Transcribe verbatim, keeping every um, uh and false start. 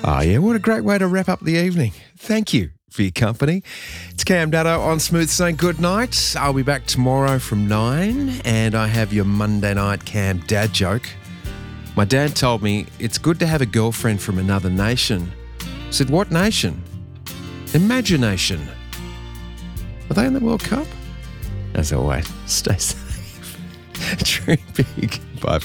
Oh, yeah, what a great way to wrap up the evening. Thank you for your company. It's Cam Dado on Smooth saying good night. I'll be back tomorrow from nine, and I have your Monday night Cam dad joke. My dad told me it's good to have a girlfriend from another nation. I said, what nation? Imagination. Are they in the World Cup? As always, stay safe. Dream big. Bye.